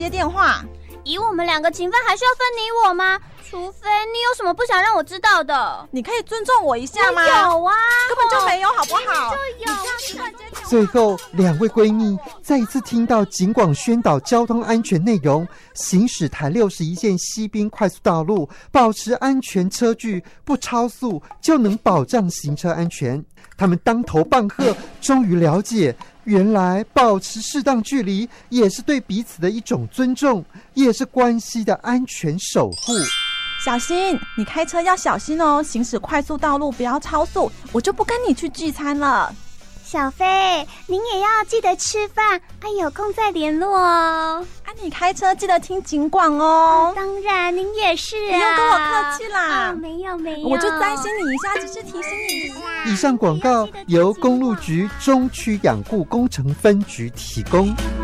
接电话。 以我们2个情分，还需要分你我吗？除非你有什么不想让我知道的。 你可以尊重我一下吗？ 有啊， 根本就没有，好不好？ 就有。 最后，2位闺蜜再一次听到警广宣导交通安全内容，行驶台61线西滨快速道路，保持安全车距，不超速就能保障行车安全。他们当头棒喝，终于了解，原来保持适当距离也是对彼此的一种尊重，也是关系的安全守护。 小心，你开车要小心哦，行驶快速道路不要超速，我就不跟你去聚餐了。 小飞，您也要记得吃饭，有空再联络哦。 你开车记得听警广哦。 当然，您也是啊。 不用跟我客气啦。 没有， 我就担心你一下，只是提醒你。 以上广告由公路局中区养护工程分局提供。